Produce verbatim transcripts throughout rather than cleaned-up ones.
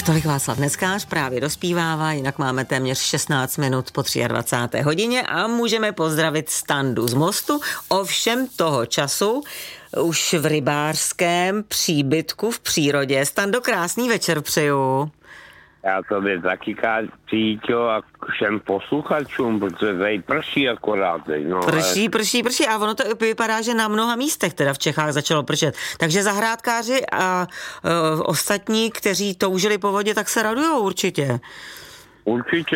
Tak tolik Václav Neckář právě dospívává, jinak máme téměř šestnáct minut po dvacáté třetí hodině a můžeme pozdravit Standu z Mostu. Ovšem toho času už v rybářském příbytku v přírodě. Stando, krásný večer přeju. Já tobě taky Káťo a všem posluchačům, protože tady prší akorát. No, prší, prší, prší a ono to vypadá, že na mnoha místech teda v Čechách začalo pršet. Takže zahrádkáři a uh, ostatní, kteří toužili po vodě, tak se radujou určitě. Určitě.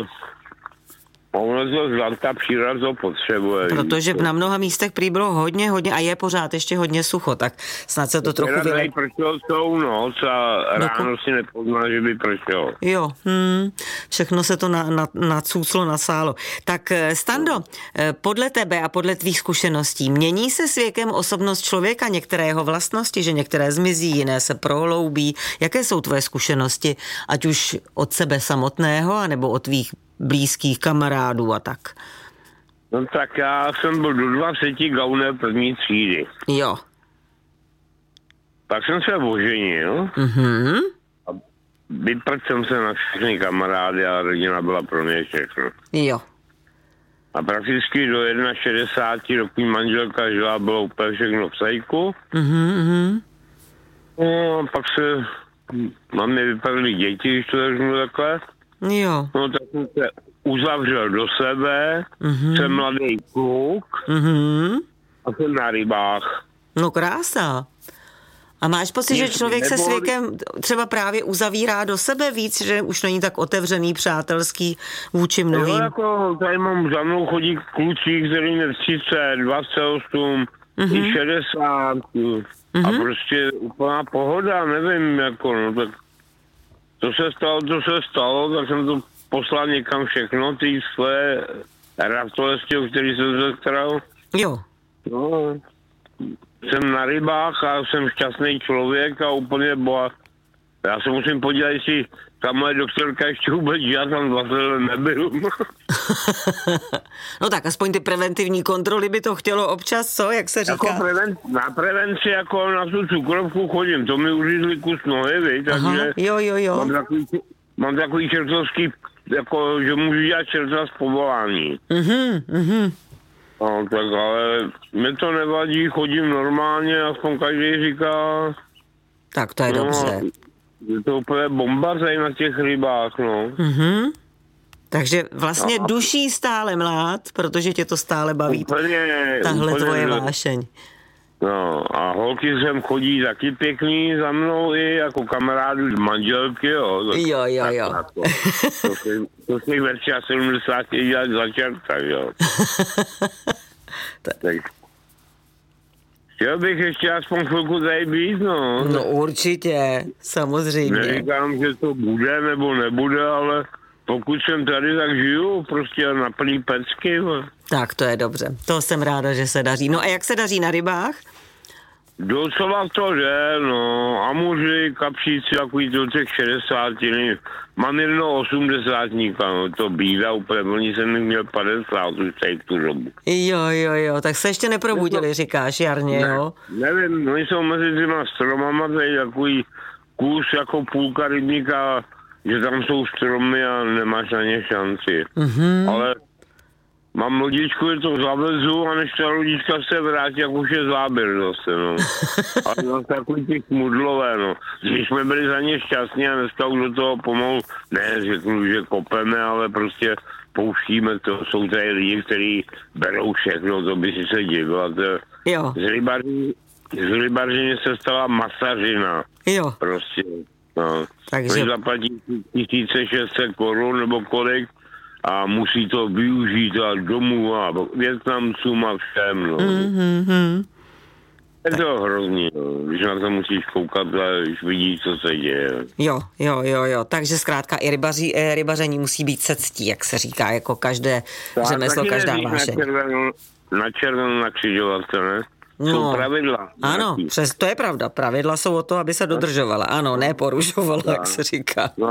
Ono to zlata příroda to potřebuje. Protože na mnoha místech prý bylo hodně, hodně a je pořád ještě hodně sucho, tak snad se to trochu vyle... Tady pršelo celou noc a ráno no, si nepozná, že by pršelo. Jo, hmm, všechno se to na, na, nacuclo, nasálo. Tak Stando, podle tebe a podle tvých zkušeností, mění se s věkem osobnost člověka, některé jeho vlastnosti, že některé zmizí, jiné se prohloubí? Jaké jsou tvoje zkušenosti, ať už od sebe samotného, anebo od tvých blízkých kamarádů a tak? No tak já jsem byl do dvaceti gauner první třídy. Jo. Pak jsem se oženil. Mhm. A vyprd jsem se na všechny kamarády a rodina byla pro mě všechno. Jo. A prakticky do šedesáti jedna roku manželka žila, bylo úplně všechno v sajku. Mhm. No a pak se máme vypadly děti, když to řeknu takhle. Jo. No tak jsem se uzavřel do sebe, mm-hmm. jsem mladý kluk mm-hmm. a jsem na rybách. No krása. A máš pocit, že člověk se s věkem třeba právě uzavírá do sebe víc, že už není tak otevřený, přátelský vůči mnohým? Jo, jako tady mám za mnou chodí kluci, který je třicet, dvacet osm, mm-hmm. i šedesát. Mm-hmm. A prostě úplná pohoda, nevím, jako no tak to se stalo, to se stalo, tak jsem to poslal někam všechno, ty své ratolesti, o který jsem se staral. Jo. No, jsem na rybách a jsem šťastný člověk a úplně boha. Já se musím podívat, jestli ta moje doktorka ještě vůbec já tam dvacet let nebyl. No tak aspoň ty preventivní kontroly by to chtělo občas, co, jak se říká? Jako preven, na prevenci, jako na tu cukrovku chodím, to mi uřízli kus nohy, víš, takže jo, jo, jo. Mám takový, mám takový čertovský, jako, že můžu dělat čerta z povolání. Mhm, mhm. No, tak ale mě to nevadí, chodím normálně, aspoň každý říká. Tak to je no, dobře. Je to úplně bomba tady na těch rybách, no. Mhm. Takže vlastně no. Duší stále mlád, protože tě to stále baví. Úplně, tahle úplně, tvoje vášeň. No a holky sem chodí taky pěkný za mnou i jako kamarádu z manželky, jo. Tak, jo, jo, jo. Tak, to, to si ve sedmdesáti dělat za čerta, jo. Tak. Chtěl bych ještě aspoň chvilku tady být, no. No určitě, samozřejmě. Neříkám, že to bude nebo nebude, ale pokud jsem tady, tak žiju prostě na plný pecky. Tak to je dobře, to jsem ráda, že se daří. No a jak se daří na rybách? Docela to jde, no, amuři, kapříci, takový do těch šedesátiny. Mám jedno osmdesátníka, no, to bývá úplně, oni jsem měl padesát už tady tu dobu. Jo, jo, jo, tak se ještě neprobudili, to... říkáš, jarně, ne, jo? Nevím, oni jsou mezi těma stromama, tady takový kus jako půlka rybníka, že tam jsou stromy a nemáš na ně šanci. Mm-hmm. Ale mám lodičku, je to zavezu a než ta lodička se vrátí, jak už je záběr zase, no. Ale zase takový těch mudlové, no. Když jsme byli za ně šťastní a dneska už do toho pomalu, ne, řeknu, že kopeme, ale prostě pouštíme to. Jsou tady lidi, kteří berou všechno, to by si se divila. Jo. Z rybařiny, z rybařiny se stala masařina. Jo. Prostě, no. Takže... zaplatí tisíc šest set korun nebo kolik, a musí to využít a domů a Vietnamcům a všem, no. Mm-hmm. Je to hrozný, no. Když na to musíš koukat a když vidíš, co se děje. Jo, jo, jo, jo. Takže zkrátka i rybaří, rybaření musí být se ctí, jak se říká, jako každé tak, řemeslo, každá vášeň. Na červenou, na červenou na křižovatce, ne? No, jsou pravidla. Ano, přes, to je pravda. Pravidla jsou o to, aby se dodržovala. Ano, ne porušovala, no, jak se říká. No.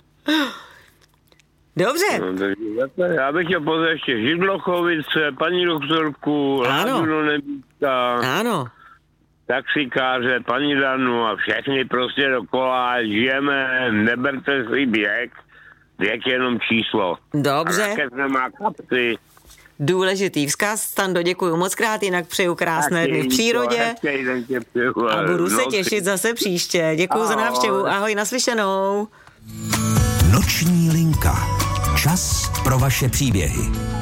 Dobře. No, já bych chtěl pozvat ještě Židlochovice, paní doktorku, Ládu do Nebítka. Ano. taxikáře, paní Danu a všechny prostě dokola. Žijeme, neberte si věk, věk je jenom číslo. Dobře. A raket nemá kapsy. Důležitý vzkaz, Stando, děkuju moc krát, jinak přeju krásné dny v přírodě a budu se těšit zase příště. Děkuju za návštěvu, ahoj, naslyšenou. Noční linka. Čas pro vaše příběhy.